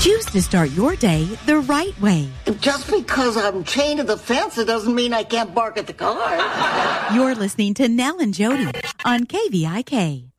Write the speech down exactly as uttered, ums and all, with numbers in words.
Choose to start your day the right way. Just because I'm chained to the fence, it doesn't mean I can't bark at the car. You're listening to Nell and Jody on K V I K.